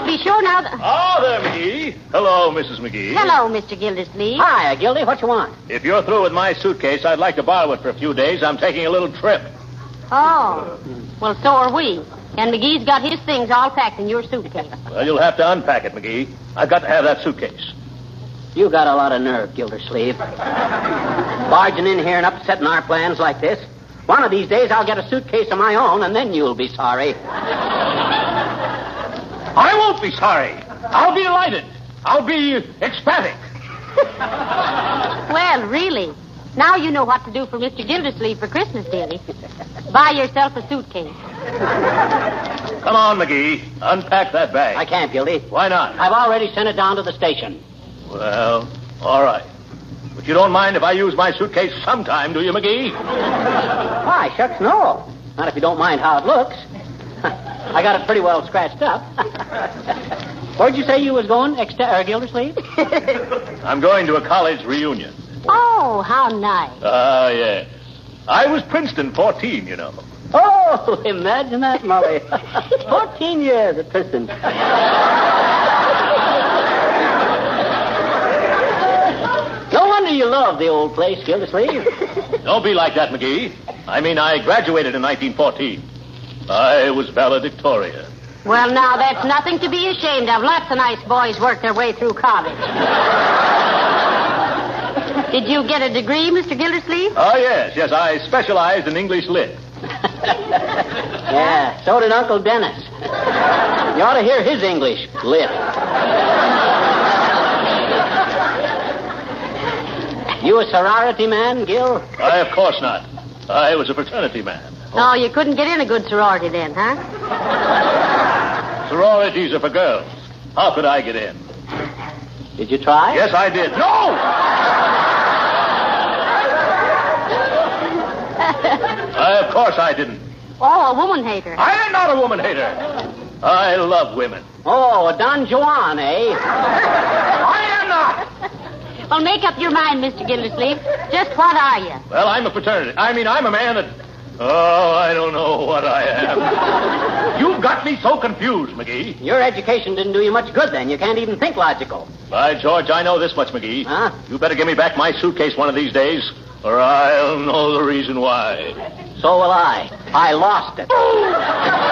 be sure now that... Oh, there, McGee. Hello, Mrs. McGee. Hello, Mr. Gildersleeve. Hi, Gildy. What you want? If you're through with my suitcase, I'd like to borrow it for a few days. I'm taking a little trip. Oh. Well, so are we. And McGee's got his things all packed in your suitcase. Well, you'll have to unpack it, McGee. I've got to have that suitcase. You got a lot of nerve, Gildersleeve. Barging in here and upsetting our plans like this. One of these days I'll get a suitcase of my own, and then you'll be sorry. I won't be sorry. I'll be delighted. I'll be ecstatic. Well, really. Now you know what to do for Mr. Gildersleeve for Christmas, dearie. Buy yourself a suitcase. Come on, McGee. Unpack that bag. I can't, Gildy. Why not? I've already sent it down to the station. Well, all right. But you don't mind if I use my suitcase sometime, do you, McGee? Why, shucks, no. Not if you don't mind how it looks. I got it pretty well scratched up. Where'd you say you was going, Gildersleeve? I'm going to a college reunion. Oh, how nice. Yeah. I was Princeton 14, you know. Oh, imagine that, Molly. 14 years at Princeton. No wonder you love the old place, Gildersleeve. Don't be like that, McGee. I mean, I graduated in 1914. I was valedictorian. Well, now, that's nothing to be ashamed of. Lots of nice boys work their way through college. Did you get a degree, Mr. Gildersleeve? Oh, yes. I specialized in English Lit. Yeah, so did Uncle Dennis. You ought to hear his English Lit. You a sorority man, Gil? Why, of course not. I was a fraternity man. Oh, you couldn't get in a good sorority then, huh? Sororities are for girls. How could I get in? Did you try? Yes, I did. No! Of course I didn't. Oh, a woman hater. I am not a woman hater. I love women. Oh, a Don Juan, eh? I am not. Well, make up your mind, Mr. Gildersleeve. Just what are you? Well, I'm a I'm a man that... Oh, I don't know what I am. You've got me so confused, McGee. Your education didn't do you much good then. You can't even think logical. By George, I know this much, McGee. Huh? You better give me back my suitcase one of these days, or I'll know the reason why. So will I. I lost it.